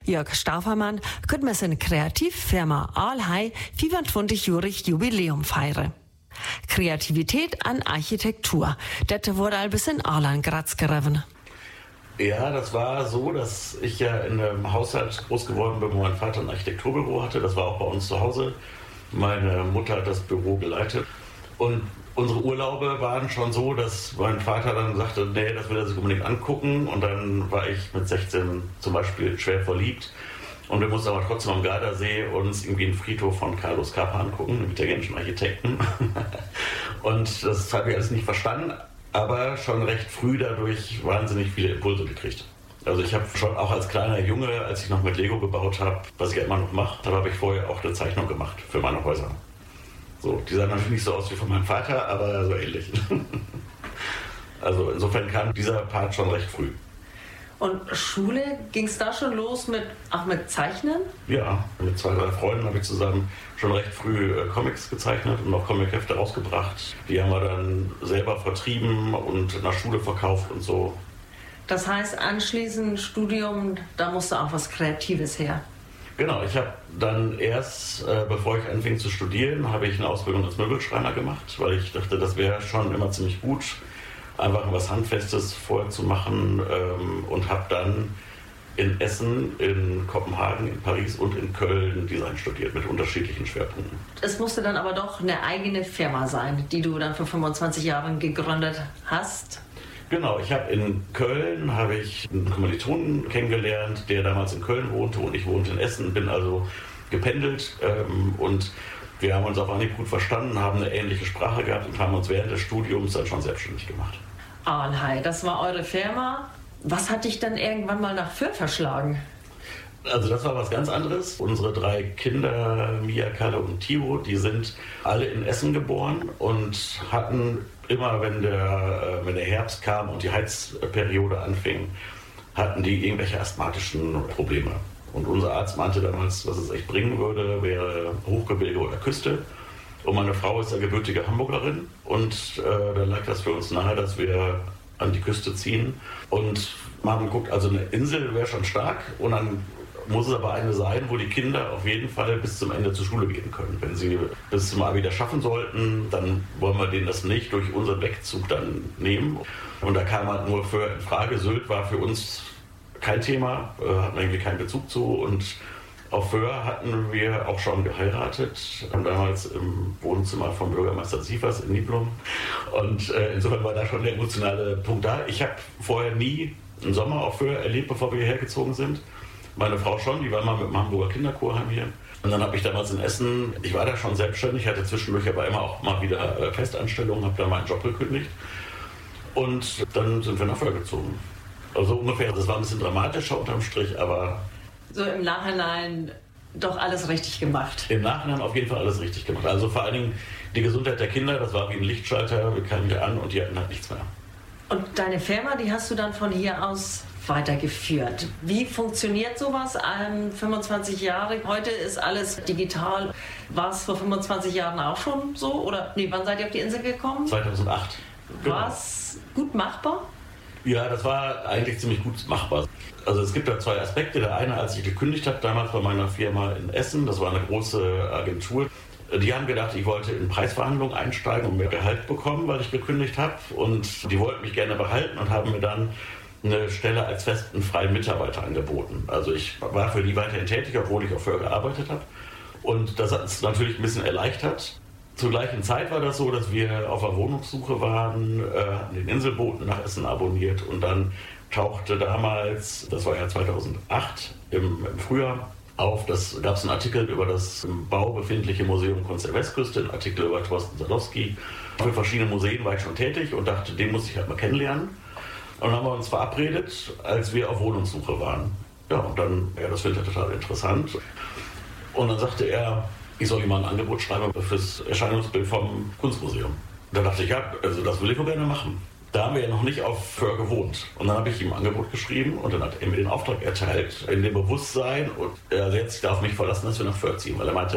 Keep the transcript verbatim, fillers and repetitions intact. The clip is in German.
Jörg Staufermann könnte man seine Kreativfirma Aalhei fünfundzwanzig-jährig Jubiläum feiern. Kreativität an Architektur, das wurde ein bisschen Aaland Graz gerieben. Ja, das war so, dass ich ja in einem Haushalt groß geworden bin, wo mein Vater ein Architekturbüro hatte. Das war auch bei uns zu Hause. Meine Mutter hat das Büro geleitet. Und unsere Urlaube waren schon so, dass mein Vater dann sagte, nee, das will er sich unbedingt angucken. Und dann war ich mit sechzehn zum Beispiel schwer verliebt. Und wir mussten aber trotzdem am Gardasee uns irgendwie einen Friedhof von Carlo Scarpa angucken, einem italienischen Architekten. Und das habe ich alles nicht verstanden, aber schon recht früh dadurch wahnsinnig viele Impulse gekriegt. Also ich habe schon auch als kleiner Junge, als ich noch mit Lego gebaut habe, was ich ja immer noch mache, da habe ich vorher auch eine Zeichnung gemacht für meine Häuser. So, die sahen natürlich nicht so aus wie von meinem Vater, aber so ähnlich. Also insofern kam dieser Part schon recht früh. Und Schule, ging es da schon los mit, auch mit Zeichnen? Ja, mit zwei, drei Freunden habe ich zusammen schon recht früh äh, Comics gezeichnet und auch Comichefte rausgebracht. Die haben wir dann selber vertrieben und in der Schule verkauft und so. Das heißt, anschließend Studium, da musste auch was Kreatives her. Genau, ich habe dann erst, äh, bevor ich anfing zu studieren, habe ich eine Ausbildung als Möbelschreiner gemacht, weil ich dachte, das wäre schon immer ziemlich gut, einfach was Handfestes vorher zu machen, ähm, und habe dann in Essen, in Kopenhagen, in Paris und in Köln Design studiert mit unterschiedlichen Schwerpunkten. Es musste dann aber doch eine eigene Firma sein, die du dann vor fünfundzwanzig Jahren gegründet hast. Genau, ich habe in Köln habe ich einen Kommilitonen kennengelernt, der damals in Köln wohnte und ich wohnte in Essen, bin also gependelt, ähm, und wir haben uns auf Anhieb gut verstanden, haben eine ähnliche Sprache gehabt und haben uns während des Studiums dann schon selbstständig gemacht. Aalhei, das war eure Firma. Was hat dich dann irgendwann mal nach Fürth verschlagen? Also das war was ganz anderes. Unsere drei Kinder, Mia, Kalle und Tio, die sind alle in Essen geboren und hatten immer, wenn der, wenn der Herbst kam und die Heizperiode anfing, hatten die irgendwelche asthmatischen Probleme. Und unser Arzt meinte damals, was es echt bringen würde, wäre Hochgebirge oder Küste. Und meine Frau ist ja gebürtige Hamburgerin und äh, da lag das für uns nahe, dass wir an die Küste ziehen. Und man hat geguckt, also eine Insel wäre schon stark und dann muss es aber eine sein, wo die Kinder auf jeden Fall bis zum Ende zur Schule gehen können. Wenn sie bis zum Abi das schaffen sollten, dann wollen wir denen das nicht durch unseren Wegzug dann nehmen. Und da kam halt nur für in Frage, Sylt war für uns kein Thema, hatten irgendwie keinen Bezug zu und auf Föhr hatten wir auch schon geheiratet, damals im Wohnzimmer von Bürgermeister Sievers in Niblum. Und äh, insofern war da schon der emotionale Punkt da. Ich habe vorher nie einen Sommer auf Föhr erlebt, bevor wir hierher gezogen sind. Meine Frau schon, die war mal mit dem Hamburger Kinderchorheim hier. Und dann habe ich damals in Essen, ich war da schon selbstständig, hatte zwischendurch aber immer auch mal wieder Festanstellungen, habe da meinen Job gekündigt. Und dann sind wir nach Föhr gezogen. Also ungefähr, das war ein bisschen dramatischer unterm Strich, aber so im Nachhinein doch alles richtig gemacht. Im Nachhinein auf jeden Fall alles richtig gemacht. Also vor allen Dingen die Gesundheit der Kinder, das war wie ein Lichtschalter, wir kamen hier an und die hatten halt nichts mehr. Und deine Firma, die hast du dann von hier aus weitergeführt. Wie funktioniert sowas? Ähm, fünfundzwanzig Jahre, heute ist alles digital. War es vor fünfundzwanzig Jahren auch schon so? Oder nee, wann seid ihr auf die Insel gekommen? zweitausendacht. Genau. War es gut machbar? Ja, das war eigentlich ziemlich gut machbar. Also es gibt da zwei Aspekte. Der eine, als ich gekündigt habe, damals bei meiner Firma in Essen, das war eine große Agentur, die haben gedacht, ich wollte in Preisverhandlungen einsteigen und mehr Gehalt bekommen, weil ich gekündigt habe. Und die wollten mich gerne behalten und haben mir dann eine Stelle als festen freien Mitarbeiter angeboten. Also ich war für die weiterhin tätig, obwohl ich auch vorher gearbeitet habe. Und das hat es natürlich ein bisschen erleichtert. Zur gleichen Zeit war das so, dass wir auf der Wohnungssuche waren, äh, hatten den Inselboten nach Essen abonniert und dann tauchte damals, das war ja zweitausendacht im, im Frühjahr, auf, das gab es einen Artikel über das im Bau befindliche Museum Kunst der Westküste, einen Artikel über Thorsten Sadowski. Für verschiedene Museen war ich schon tätig und dachte, den muss ich halt mal kennenlernen. Und dann haben wir uns verabredet, als wir auf Wohnungssuche waren. Ja, und dann, ja, das finde ich total interessant. Und dann sagte er, ich soll ihm mal ein Angebot schreiben fürs Erscheinungsbild vom Kunstmuseum. Da dachte ich, ja, also das will ich nur gerne machen. Da haben wir ja noch nicht auf Föhr gewohnt. Und dann habe ich ihm ein Angebot geschrieben und dann hat er mir den Auftrag erteilt, in dem Bewusstsein, und er hat sich da auf mich verlassen, dass wir nach Föhr ziehen, weil er meinte,